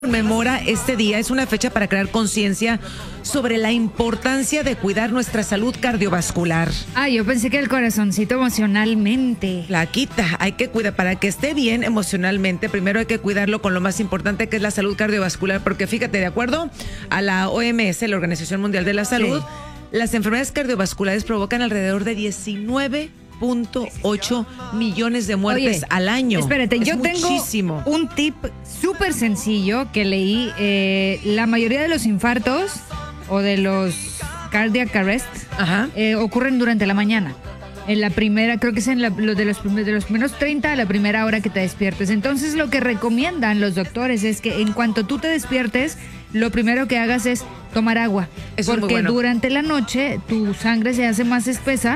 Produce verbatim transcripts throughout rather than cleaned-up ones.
Conmemora este día, es una fecha para crear conciencia sobre la importancia de cuidar nuestra salud cardiovascular. Ah, yo pensé que el corazoncito emocionalmente. Flaquita, hay que cuidar, para que esté bien emocionalmente, primero hay que cuidarlo con lo más importante que es la salud cardiovascular, porque fíjate, de acuerdo a la O M S, la Organización Mundial de la Salud, sí, las enfermedades cardiovasculares provocan alrededor de diecinueve punto ocho millones de muertes Oye, al año. Espérate, es yo muchísimo. tengo un tip súper sencillo que leí. Eh, la mayoría de los infartos o de los cardiac arrest eh, ocurren durante la mañana. En la primera, creo que es en la, lo de, los, de los primeros treinta a la primera hora que te despiertes. Entonces lo que recomiendan los doctores es que en cuanto tú te despiertes, lo primero que hagas es tomar agua. Eso porque es muy bueno. Durante la noche tu sangre se hace más espesa.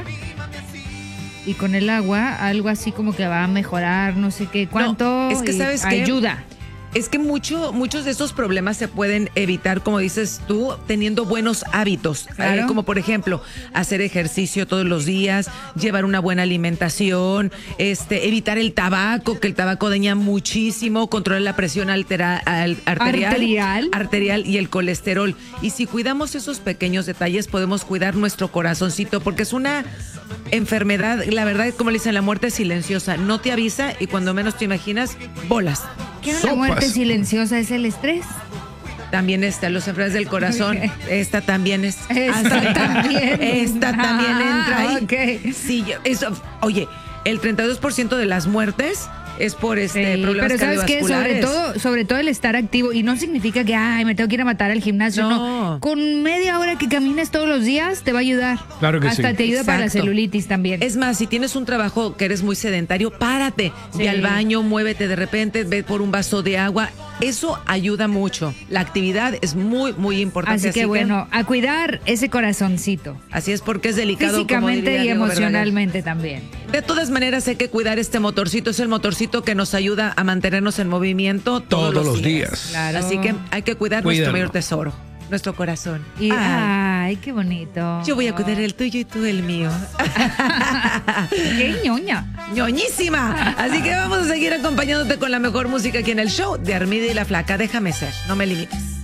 Y con el agua, algo así como que va a mejorar, no sé qué, cuánto no, es que, ¿sabes qué? ayuda. Es que mucho, muchos de estos problemas se pueden evitar, como dices tú, teniendo buenos hábitos. Claro. Eh, como por ejemplo, hacer ejercicio todos los días, llevar una buena alimentación, este, evitar el tabaco, que el tabaco daña muchísimo, controlar la presión altera, al, arterial, arterial, arterial y el colesterol. Y si cuidamos esos pequeños detalles, podemos cuidar nuestro corazoncito, porque es una enfermedad, la verdad, como le dicen, la muerte silenciosa. No te avisa y cuando menos te imaginas, bolas. ¿Qué es la muerte silenciosa? ¿Es el estrés? También está, los enfermedades del corazón. Okay. Esta también es. Esta también. Esta también ah, entra ahí. Okay. Sí, yo, eso, oye, el treinta y dos por ciento de las muertes es por este sí, problemas pero ¿sabes qué? Sobre todo, sobre todo el estar activo, y no significa que ay, me tengo que ir a matar al gimnasio, no. no. Con media hora que camines todos los días te va a ayudar. Claro que Hasta sí. te ayuda Exacto. para la celulitis también. Es más, si tienes un trabajo que eres muy sedentario, párate, sí. ve al baño, muévete de repente, ve por un vaso de agua. Eso ayuda mucho. La actividad es muy, muy importante. Así, así que, que bueno, a cuidar ese corazoncito. Así es, porque es delicado. Físicamente y emocionalmente también. De todas maneras, hay que cuidar este motorcito. Es el motorcito que nos ayuda a mantenernos en movimiento todos, todos los días. días. Claro. Así que hay que cuidar Cuídalo. nuestro mayor tesoro, nuestro corazón. Y, ay. ay, qué bonito. Yo voy a cuidar el tuyo y tú el mío. ¡Qué ñoña! ¡Ñoñísima! Así que vamos a seguir acompañándote con la mejor música aquí en el show de Armida y la Flaca. Déjame ser, no me limites.